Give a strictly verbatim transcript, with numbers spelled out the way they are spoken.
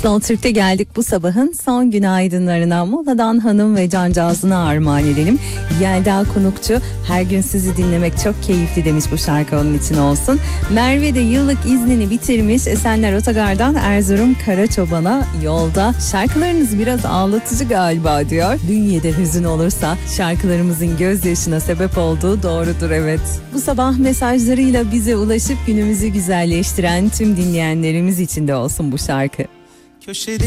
Slow Türk'te geldik bu sabahın son günaydınlarına. Mola'dan hanım ve cancağızına armağan edelim. Yelda Konukçu, her gün sizi dinlemek çok keyifli demiş, bu şarkı onun için olsun. Merve de yıllık iznini bitirmiş, Esenler Otogar'dan Erzurum Karaçoban'a yolda. Şarkılarınız biraz ağlatıcı galiba diyor. Dünyada hüzün olursa şarkılarımızın gözyaşına sebep olduğu doğrudur, evet. Bu sabah mesajlarıyla bize ulaşıp günümüzü güzelleştiren tüm dinleyenlerimiz için de olsun bu şarkı. Köşede